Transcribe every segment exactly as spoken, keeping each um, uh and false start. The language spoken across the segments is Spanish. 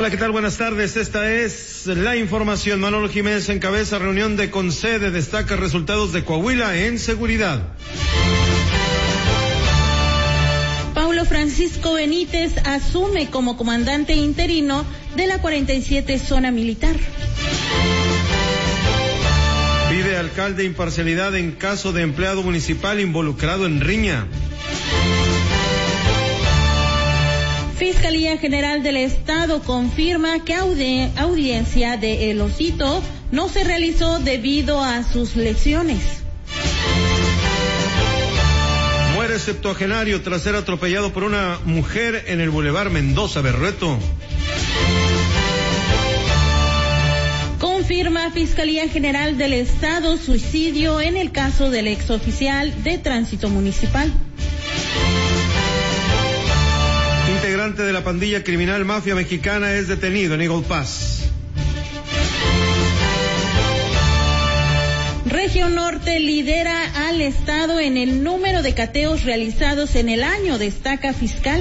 Hola, ¿qué tal? Buenas tardes. Esta es la información. Manolo Jiménez encabeza reunión de Concede, destaca resultados de Coahuila en seguridad. Paulo Francisco Benítez asume como comandante interino de la cuarenta y siete Zona Militar. Pide alcalde imparcialidad en caso de empleado municipal involucrado en riña. Fiscalía General del Estado confirma que audi- audiencia de El Osito no se realizó debido a sus lesiones. Muere septuagenario tras ser atropellado por una mujer en el Boulevard Mendoza Berrueto. Confirma Fiscalía General del Estado suicidio en el caso del exoficial de Tránsito Municipal. Integrante de la pandilla criminal Mafia Mexicana es detenido en Eagle Pass. Región Norte lidera al Estado en el número de cateos realizados en el año, destaca fiscal.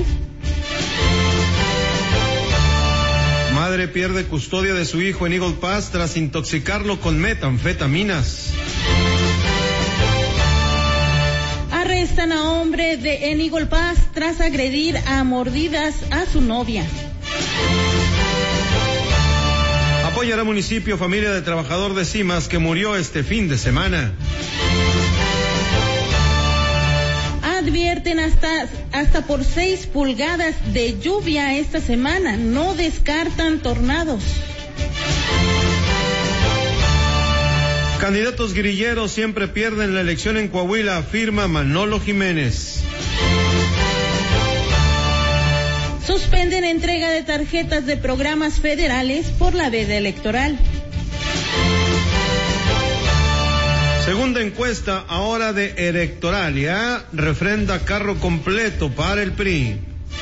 Madre pierde custodia de su hijo en Eagle Pass tras intoxicarlo con metanfetaminas. Arrestan a hombre de en Eagle Pass tras agredir a mordidas a su novia. Apoyará municipio familia de trabajador de Cimas que murió este fin de semana. Advierten hasta, hasta por seis pulgadas de lluvia esta semana. No descartan tornados. Candidatos guerrilleros siempre pierden la elección en Coahuila, afirma Manolo Jiménez. Suspenden entrega de tarjetas de programas federales por la veda electoral. Segunda encuesta ahora de Electoralia, refrenda carro completo para el P R I.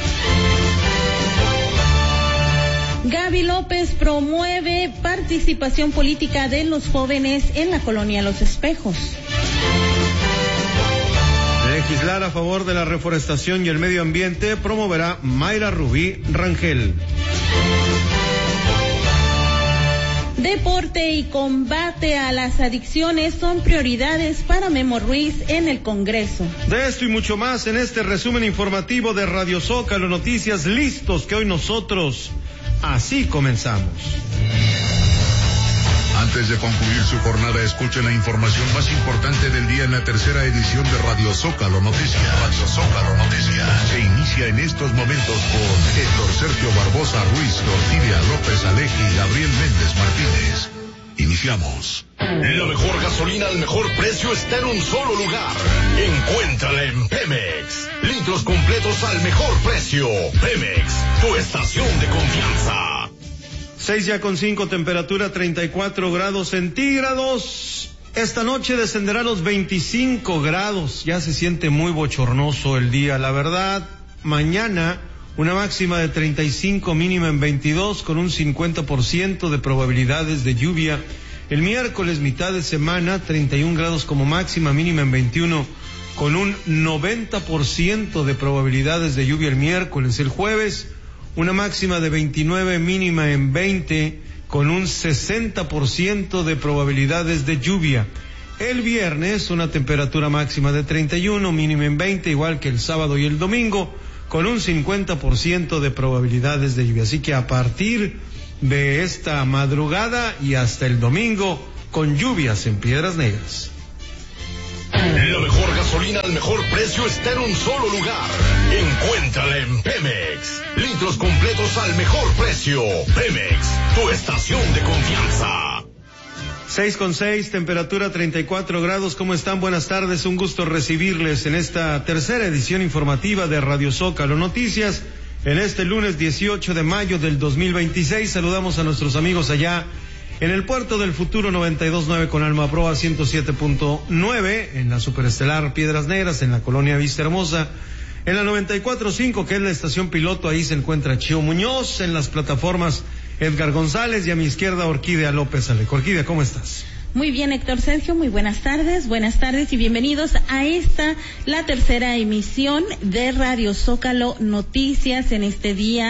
Gaby López promueve participación política de los jóvenes en la colonia Los Espejos. Legislar a favor de la reforestación y el medio ambiente promoverá Mayra Rubí Rangel. Deporte y combate a las adicciones son prioridades para Memo Ruiz en el Congreso. De esto y mucho más en este resumen informativo de Radio Zócalo Noticias, listos que hoy nosotros así comenzamos. Antes de concluir su jornada, escuchen la información más importante del día en la tercera edición de Radio Zócalo Noticias. Radio Zócalo Noticias. Se inicia en estos momentos con Héctor Sergio Barbosa Ruiz, Orquídea López Aleji y Gabriel Méndez Martínez. Iniciamos. La mejor gasolina al mejor precio está en un solo lugar. Encuéntrala en Pemex. Litros completos al mejor precio. Pemex, tu estación de confianza. Seis ya con cinco, temperatura treinta y cuatro grados centígrados. Esta noche descenderá a los veinticinco grados. Ya se siente muy bochornoso el día, la verdad. Mañana una máxima de treinta y cinco, mínima en veintidós, con un cincuenta por ciento de probabilidades de lluvia. El miércoles, mitad de semana, treinta y un grados como máxima, mínima en veintiuno, con un noventa por ciento de probabilidades de lluvia el miércoles. El jueves, una máxima de veintinueve, mínima en veinte, con un sesenta por ciento de probabilidades de lluvia. El viernes, una temperatura máxima de treinta y uno, mínima en veinte, igual que el sábado y el domingo, con un cincuenta por ciento de probabilidades de lluvia. Así que a partir de esta madrugada y hasta el domingo, con lluvias en Piedras Negras. La mejor gasolina al mejor precio está en un solo lugar. Encuéntrala en Pemex. Litros completos al mejor precio. Pemex, tu estación de confianza. Seis con seis, temperatura treinta y cuatro grados. ¿Cómo están? Buenas tardes. Un gusto recibirles en esta tercera edición informativa de Radio Zócalo Noticias. En este lunes dieciocho de mayo del dos mil veintiséis, saludamos a nuestros amigos allá en el Puerto del Futuro noventa y dos punto nueve con Alma Proa ciento siete punto nueve, en la superestelar Piedras Negras, en la colonia Vista Hermosa, en la noventa y cuatro punto cinco, que es la estación piloto, ahí se encuentra Chío Muñoz, en las plataformas Edgar González y a mi izquierda Orquídea López Alejo. Orquídea, ¿cómo estás? Muy bien, Héctor Sergio, muy buenas tardes, buenas tardes y bienvenidos a esta, la tercera emisión de Radio Zócalo Noticias en este día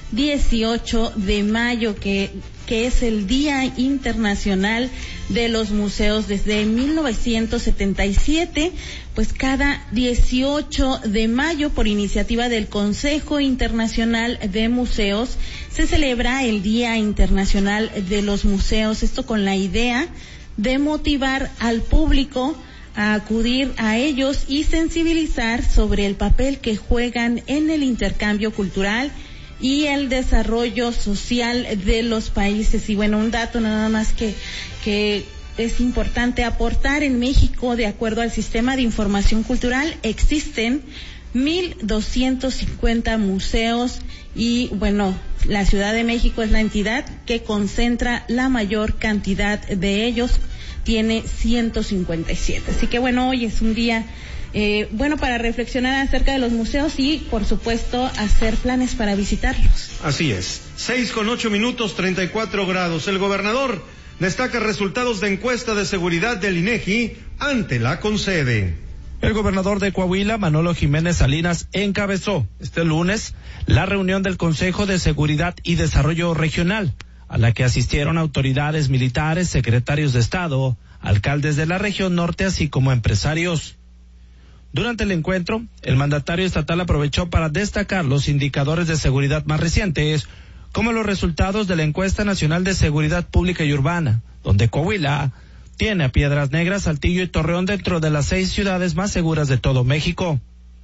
dieciocho de mayo, que, que es el Día Internacional de los Museos. Desde mil novecientos setenta y siete, pues cada dieciocho de mayo, por iniciativa del Consejo Internacional de Museos, se celebra el Día Internacional de los Museos. Esto con la idea de motivar al público a acudir a ellos y sensibilizar sobre el papel que juegan en el intercambio cultural y el desarrollo social de los países. Y bueno, un dato nada más que, que es importante aportar: en México, de acuerdo al Sistema de Información Cultural, existen mil doscientos cincuenta museos y bueno, la Ciudad de México es la entidad que concentra la mayor cantidad de ellos, tiene ciento cincuenta y siete. Así que bueno, hoy es un día eh, bueno para reflexionar acerca de los museos y por supuesto hacer planes para visitarlos. Así es. Seis con ocho minutos, treinta y cuatro grados. El gobernador destaca resultados de encuesta de seguridad del INEGI ante la Concede. El gobernador de Coahuila, Manolo Jiménez Salinas, encabezó este lunes la reunión del Consejo de Seguridad y Desarrollo Regional, a la que asistieron autoridades militares, secretarios de Estado, alcaldes de la región norte, así como empresarios. Durante el encuentro, el mandatario estatal aprovechó para destacar los indicadores de seguridad más recientes, como los resultados de la Encuesta Nacional de Seguridad Pública y Urbana, donde Coahuila tiene a Piedras Negras, Saltillo y Torreón dentro de las seis ciudades más seguras de todo México.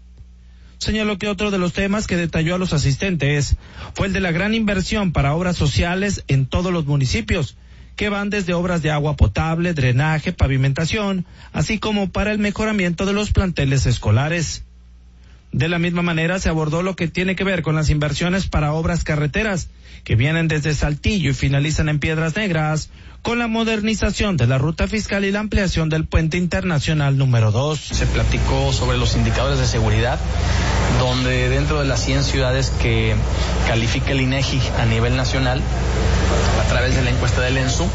Señaló que otro de los temas que detalló a los asistentes fue el de la gran inversión para obras sociales en todos los municipios, que van desde obras de agua potable, drenaje, pavimentación, así como para el mejoramiento de los planteles escolares. De la misma manera se abordó lo que tiene que ver con las inversiones para obras carreteras, que vienen desde Saltillo y finalizan en Piedras Negras, con la modernización de la ruta fiscal y la ampliación del puente internacional número dos. Se platicó sobre los indicadores de seguridad, donde dentro de las cien ciudades que califica el INEGI a nivel nacional, a través de la encuesta del ENSU,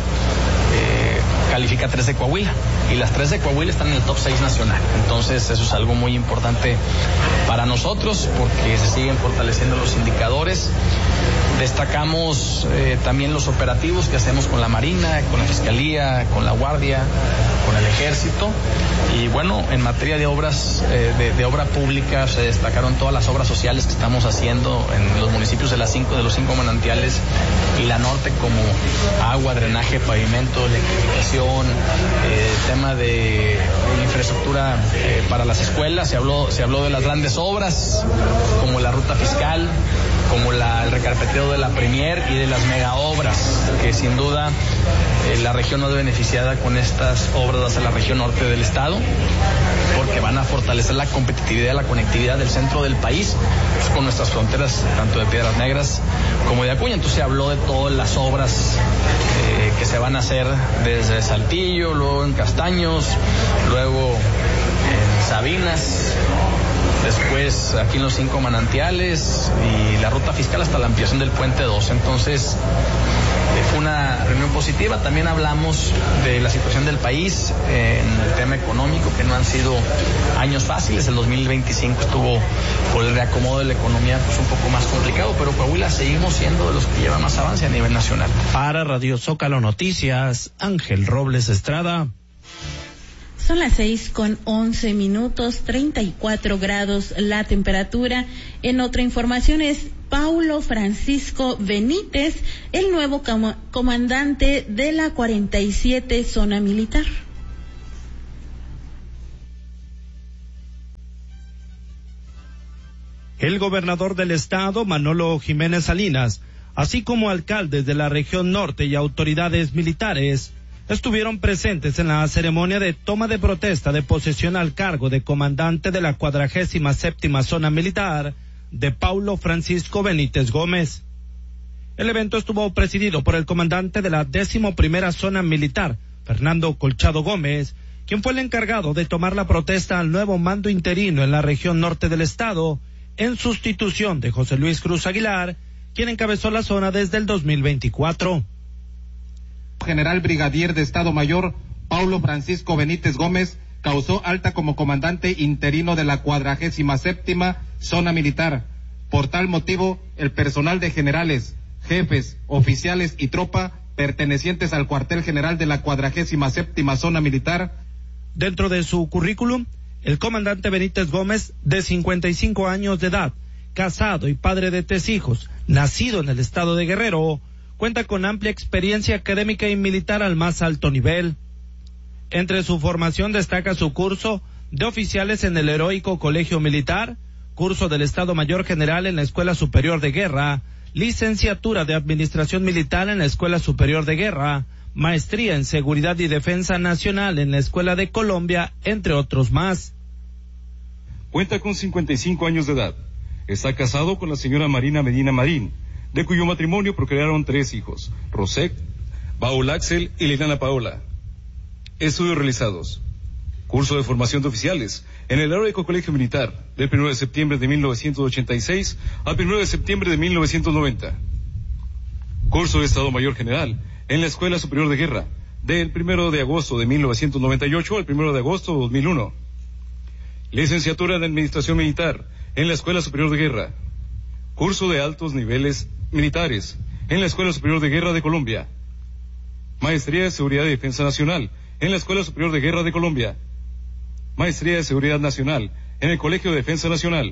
eh, califica tres de Coahuila, y las tres de Coahuila están en el top seis nacional. Entonces eso es algo muy importante para nosotros, porque se siguen fortaleciendo los indicadores. Destacamos eh, también los operativos que hacemos con la Marina, con la Fiscalía, con la Guardia, con el Ejército. Y bueno, en materia de obras, eh, de, de obra pública, se destacaron todas las obras sociales que estamos haciendo en los municipios de las cinco, de los cinco manantiales y la norte, como agua, drenaje, pavimento, electrificación, eh, tema de infraestructura eh, para las escuelas. Se habló, se habló de las grandes obras, como la ruta fiscal, como la, el recarpeteo de la Premier y de las mega obras, que sin duda eh, la región no es beneficiada con estas obras hacia la región norte del estado, porque van a fortalecer la competitividad y la conectividad del centro del país, pues, con nuestras fronteras, tanto de Piedras Negras como de Acuña. Entonces se habló de todas las obras eh, que se van a hacer desde Saltillo, luego en Castaños, luego en Sabinas, después aquí en los cinco manantiales y la ruta fiscal hasta la ampliación del puente dos. Entonces eh, fue una reunión positiva. También hablamos de la situación del país eh, en el tema económico, que no han sido años fáciles. El dos mil veinticinco estuvo, por el reacomodo de la economía, pues un poco más complicado, pero Coahuila seguimos siendo de los que lleva más avance a nivel nacional. Para Radio Zócalo Noticias, Ángel Robles Estrada. Son las seis con once minutos, treinta y cuatro grados la temperatura. En otra información es Paulo Francisco Benítez, el nuevo com- comandante de la cuarenta y siete Zona Militar. El gobernador del estado, Manolo Jiménez Salinas, así como alcaldes de la región norte y autoridades militares, estuvieron presentes en la ceremonia de toma de protesta de posesión al cargo de comandante de la cuadragésima séptima Zona Militar de Paulo Francisco Benítez Gómez. El evento estuvo presidido por el comandante de la décimo primera Zona Militar, Fernando Colchado Gómez, quien fue el encargado de tomar la protesta al nuevo mando interino en la región norte del estado, en sustitución de José Luis Cruz Aguilar, quien encabezó la zona desde el dos mil veinticuatro. General Brigadier de Estado Mayor Paulo Francisco Benítez Gómez causó alta como comandante interino de la cuadragésima séptima Zona Militar, Por tal motivo, el personal de generales, jefes, oficiales y tropa pertenecientes al cuartel general de la cuadragésima séptima zona militar. Dentro de su currículum, el comandante Benítez Gómez, de cincuenta y cinco años de edad, casado y padre de tres hijos, nacido en el estado de Guerrero, cuenta con amplia experiencia académica y militar al más alto nivel. Entre su formación destaca su curso de oficiales en el Heroico Colegio Militar, curso del Estado Mayor General en la Escuela Superior de Guerra, licenciatura de Administración Militar en la Escuela Superior de Guerra, maestría en Seguridad y Defensa Nacional en la Escuela de Colombia, entre otros más. Cuenta con cincuenta y cinco años de edad. Está casado con la señora Marina Medina Marín, de cuyo matrimonio procrearon tres hijos, Rosek, Paul Axel y Liliana Paola. Estudios realizados. Curso de formación de oficiales en el Heroico Colegio Militar, del primero de septiembre de mil novecientos ochenta y seis al primero de septiembre de mil novecientos noventa. Curso de Estado Mayor General en la Escuela Superior de Guerra, del primero de agosto de mil novecientos noventa y ocho al primero de agosto de dos mil uno. Licenciatura en Administración Militar en la Escuela Superior de Guerra. Curso de altos niveles militares en la Escuela Superior de Guerra de Colombia. Maestría de Seguridad y Defensa Nacional en la Escuela Superior de Guerra de Colombia. Maestría de Seguridad Nacional en el Colegio de Defensa Nacional.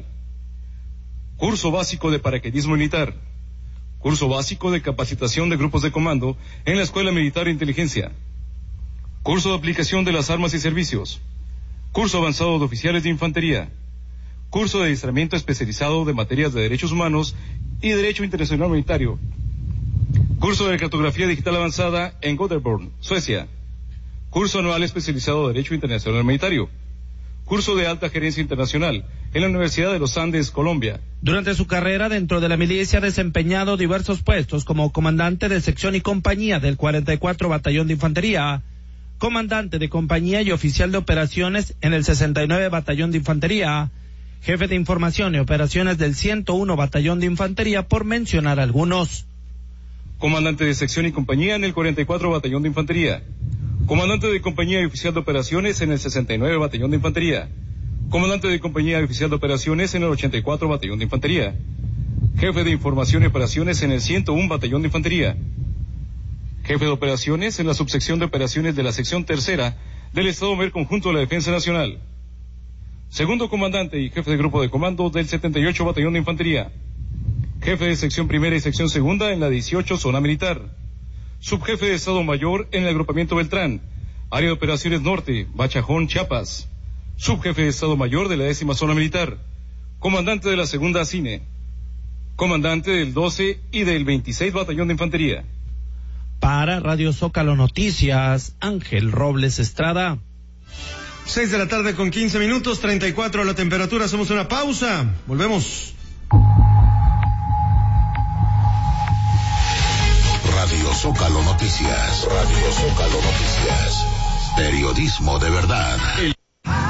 Curso básico de paracaidismo militar. Curso básico de capacitación de grupos de comando en la Escuela Militar de Inteligencia. Curso de aplicación de las armas y servicios. Curso avanzado de oficiales de infantería. Curso de adiestramiento especializado de materias de derechos humanos y derecho internacional humanitario. Curso de cartografía digital avanzada en Göteborg, Suecia. Curso anual especializado de derecho internacional humanitario. Curso de alta gerencia internacional en la Universidad de los Andes, Colombia. Durante su carrera dentro de la milicia ha desempeñado diversos puestos como comandante de sección y compañía del cuarenta y cuatro Batallón de Infantería, comandante de compañía y oficial de operaciones en el sesenta y nueve Batallón de Infantería, jefe de información y operaciones del ciento uno Batallón de Infantería, por mencionar algunos. Comandante de sección y compañía en el cuarenta y cuatro Batallón de Infantería. Comandante de compañía y oficial de operaciones en el sesenta y nueve Batallón de Infantería. Comandante de compañía y oficial de operaciones en el ochenta y cuatro Batallón de Infantería. Jefe de información y operaciones en el ciento uno Batallón de Infantería. Jefe de operaciones en la subsección de operaciones de la sección tercera del Estado Mayor Conjunto de la Defensa Nacional. Segundo comandante y jefe de grupo de comando del setenta y ocho Batallón de Infantería. Jefe de sección primera y sección segunda en la dieciocho Zona Militar. Subjefe de Estado Mayor en el agrupamiento Beltrán, área de operaciones norte, Bachajón, Chiapas. Subjefe de Estado Mayor de la décima Zona Militar. Comandante de la segunda Cine. Comandante del doce y del veintiséis Batallón de Infantería. Para Radio Zócalo Noticias, Ángel Robles Estrada. Seis de la tarde con quince minutos, treinta y cuatro la temperatura. Hacemos una pausa. Volvemos. Radio Zócalo Noticias. Radio Zócalo Noticias. Periodismo de verdad. El